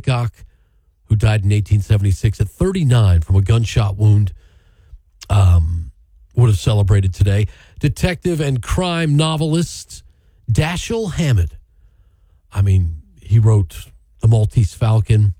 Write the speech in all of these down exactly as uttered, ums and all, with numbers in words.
Hickok, who died in eighteen seventy-six at thirty-nine from a gunshot wound, um, would have celebrated today. Detective and crime novelist Dashiell Hammett. I mean, he wrote The Maltese Falcon.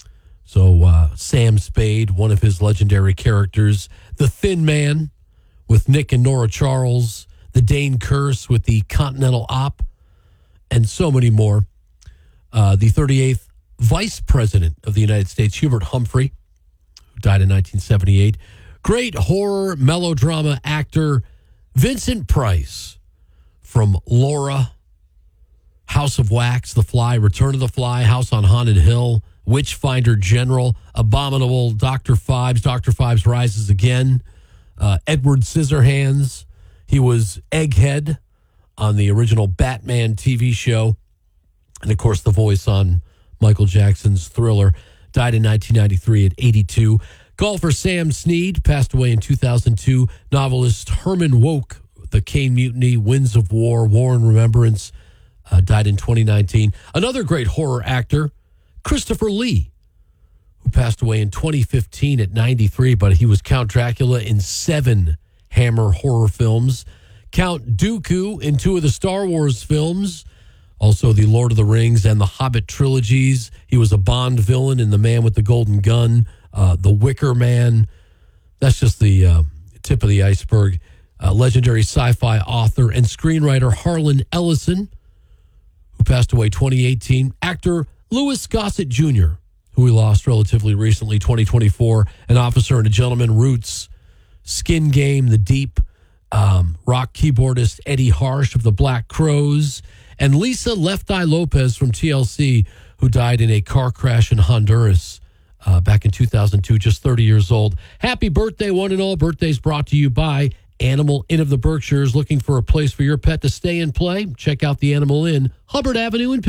So uh, Sam Spade, one of his legendary characters. The Thin Man with Nick and Nora Charles. The Dane Curse with the Continental Op. And so many more. Uh, the thirty-eighth Vice President of the United States, Hubert Humphrey, who died in nineteen seventy-eight. Great horror melodrama actor Vincent Price from Laura, House of Wax, The Fly, Return of the Fly, House on Haunted Hill, Witchfinder General, Abominable, Doctor Phibes, Doctor Phibes Rises Again, uh, Edward Scissorhands. He was Egghead on the original Batman T V show. And, of course, the voice on Michael Jackson's Thriller. Died in nineteen ninety-three at eighty-two. Golfer Sam Snead passed away in two thousand two. Novelist Herman Wouk, The Caine Mutiny, Winds of War, War and Remembrance, uh, died in twenty nineteen. Another great horror actor, Christopher Lee, who passed away in twenty fifteen at ninety-three, but he was Count Dracula in seven Hammer horror films. Count Dooku in two of the Star Wars films. Also, the Lord of the Rings and the Hobbit trilogies. He was a Bond villain in The Man with the Golden Gun, uh, The Wicker Man. That's just the uh, tip of the iceberg. Uh, legendary sci-fi author and screenwriter Harlan Ellison, who passed away twenty eighteen. Actor Louis Gossett Junior, who we lost relatively recently, twenty twenty-four. An Officer and a Gentleman, Roots, Skin Game, The Deep. Um, rock keyboardist Eddie Harsh of the Black Crowes. And Lisa Left Eye Lopez from T L C, who died in a car crash in Honduras uh, back in two thousand two, just thirty years old. Happy birthday, one and all. Birthdays brought to you by Animal Inn of the Berkshires. Looking for a place for your pet to stay and play? Check out the Animal Inn, Hubbard Avenue in